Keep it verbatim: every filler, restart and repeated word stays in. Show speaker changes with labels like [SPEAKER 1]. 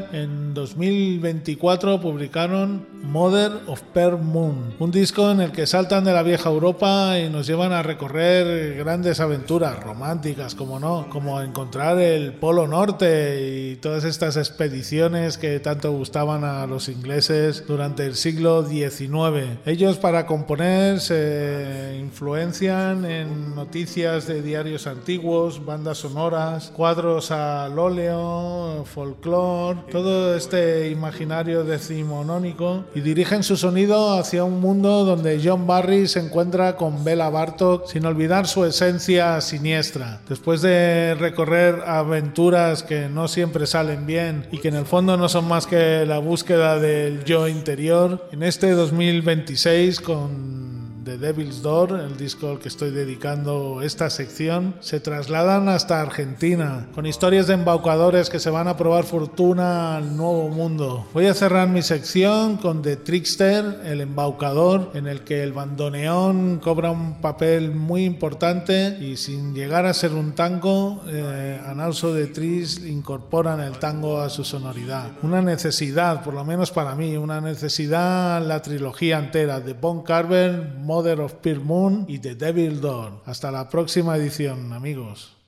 [SPEAKER 1] en dos mil veinticuatro publicaron Mother of Pearl Moon, un disco en el que saltan de la vieja Europa y nos llevan a recorrer grandes aventuras románticas, como no, como encontrar el Polo Norte y todas estas expediciones que tanto gustaban a los ingleses durante el siglo diecinueve. Ellos, para componer, se influencian en noticias de diarios antiguos, bandas sonoras, cuadros al óleo, folclore, todo este imaginario decimonónico, y dirigen su sonido hacia un mundo donde John Barry se encuentra con Bela Bartok, sin olvidar su esencia siniestra. Después de recorrer aventuras que no siempre salen bien y que en el fondo no son más que la búsqueda del yo interior, en este dos mil veintiséis, con The Devil's Door, el disco al que estoy dedicando esta sección, se trasladan hasta Argentina, con historias de embaucadores que se van a probar fortuna al nuevo mundo. Voy a cerrar mi sección con The Trickster, el embaucador, en el que el bandoneón cobra un papel muy importante y, sin llegar a ser un tango, eh, Analso de Tris incorporan el tango a su sonoridad. Una necesidad, por lo menos para mí, una necesidad la trilogía entera de Von Carver, Mother of Pearl Moon y The Devil's Door. Hasta la próxima edición, amigos.